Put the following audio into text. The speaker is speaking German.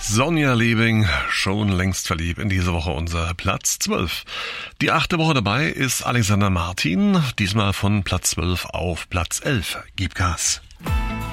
Sonja Liebing, schon längst verliebt, in dieser Woche unser Platz 12. Die 8. Woche dabei ist Alexander Martin, diesmal von Platz 12 auf Platz 11. Gib Gas.